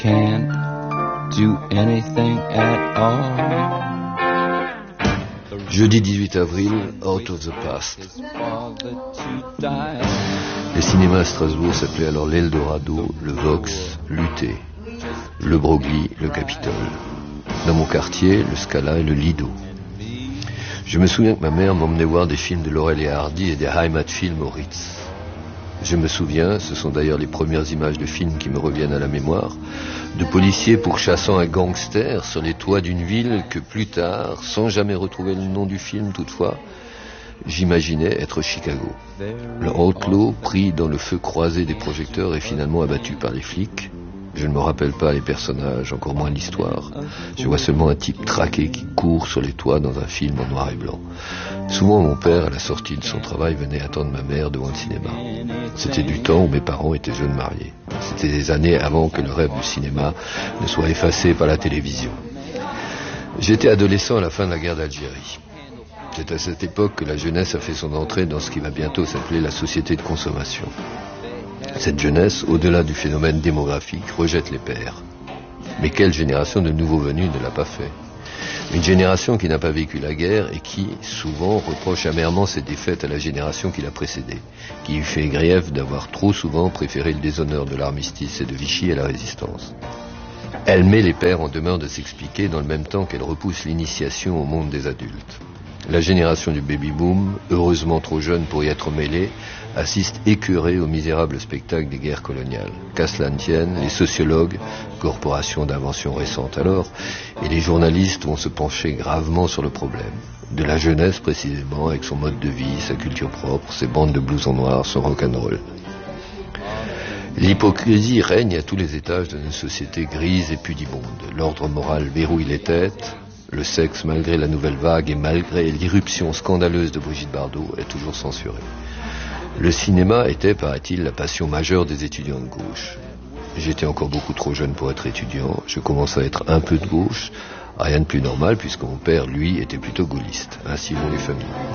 can't do anything at all. Jeudi 18 avril, Out of the Past. Les cinémas à Strasbourg s'appelaient alors l'Eldorado, le Vox, l'UT, le Broglie, le Capitole. Dans mon quartier, le Scala et le Lido. Je me souviens que ma mère m'emmenait voir des films de Laurel et Hardy et des Heimatfilms au Ritz. Je me souviens, ce sont d'ailleurs les premières images de films qui me reviennent à la mémoire, de policiers pourchassant un gangster sur les toits d'une ville que plus tard, sans jamais retrouver le nom du film toutefois, j'imaginais être Chicago. Le outlaw, pris dans le feu croisé des projecteurs, est finalement abattu par les flics. Je ne me rappelle pas les personnages, encore moins l'histoire. Je vois seulement un type traqué qui court sur les toits dans un film en noir et blanc. Souvent, mon père, à la sortie de son travail, venait attendre ma mère devant le cinéma. C'était du temps où mes parents étaient jeunes mariés. C'était des années avant que le rêve du cinéma ne soit effacé par la télévision. J'étais adolescent à la fin de la guerre d'Algérie. C'est à cette époque que la jeunesse a fait son entrée dans ce qui va bientôt s'appeler la société de consommation. Cette jeunesse, au-delà du phénomène démographique, rejette les pères. Mais quelle génération de nouveaux venus ne l'a pas fait ? Une génération qui n'a pas vécu la guerre et qui, souvent, reproche amèrement ses défaites à la génération qui l'a précédée, qui lui fait grief d'avoir trop souvent préféré le déshonneur de l'armistice et de Vichy à la résistance. Elle met les pères en demeure de s'expliquer dans le même temps qu'elle repousse l'initiation au monde des adultes. La génération du baby-boom, heureusement trop jeune pour y être mêlée, assiste écœurée au misérable spectacle des guerres coloniales. Qu'à cela ne tienne, les sociologues, corporations d'invention récentes alors, et les journalistes vont se pencher gravement sur le problème. De la jeunesse précisément, avec son mode de vie, sa culture propre, ses bandes de blousons noirs, son rock'n'roll. L'hypocrisie règne à tous les étages de nos sociétés grises et pudibondes. L'ordre moral verrouille les têtes. Le sexe, malgré la nouvelle vague et malgré l'irruption scandaleuse de Brigitte Bardot, est toujours censuré. Le cinéma était, paraît-il, la passion majeure des étudiants de gauche. J'étais encore beaucoup trop jeune pour être étudiant. Je commençais à être un peu de gauche. Rien de plus normal puisque mon père, lui, était plutôt gaulliste. Ainsi vont les familles.